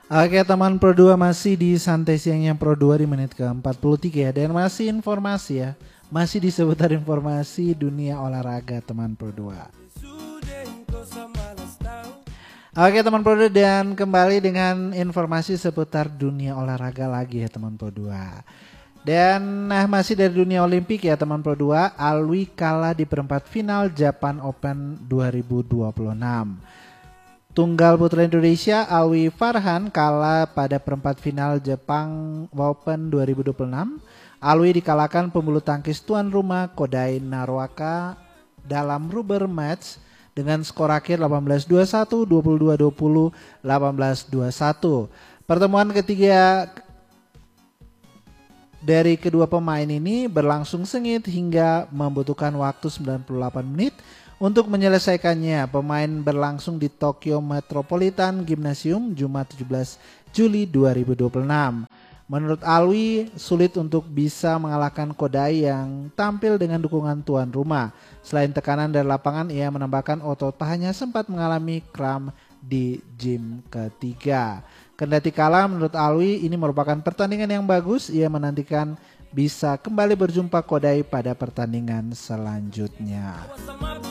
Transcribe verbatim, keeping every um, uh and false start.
Oke teman Pro dua, masih di Santai Siangnya Pro dua di menit ke empat puluh tiga ya. Dan masih informasi ya, masih di seputar informasi dunia olahraga teman Pro dua. Oke teman Pro dua, dan kembali dengan informasi seputar dunia olahraga lagi ya teman Pro dua. Dan nah masih dari dunia Olimpik ya teman Pro dua, Alwi kalah di perempat final Japan Open dua ribu dua puluh enam. Tunggal putra Indonesia Alwi Farhan kalah pada perempat final Jepang Open dua ribu dua puluh enam. Alwi dikalahkan pembulu tangkis tuan rumah Kodai Narwaka dalam rubber match dengan skor akhir delapan belas dua puluh satu, dua puluh dua dua puluh, delapan belas dua puluh satu. Pertemuan ketiga dari kedua pemain ini berlangsung sengit hingga membutuhkan waktu sembilan puluh delapan menit untuk menyelesaikannya. Pemain berlangsung di Tokyo Metropolitan Gymnasium Jumat tujuh belas Juli dua ribu dua puluh enam. Menurut Alwi, sulit untuk bisa mengalahkan Kodai yang tampil dengan dukungan tuan rumah. Selain tekanan dari lapangan, ia menambahkan otot pahanya sempat mengalami kram di gym ketiga. Kendati kalah, menurut Alwi ini merupakan pertandingan yang bagus. Ia menantikan bisa kembali berjumpa Kodai pada pertandingan selanjutnya.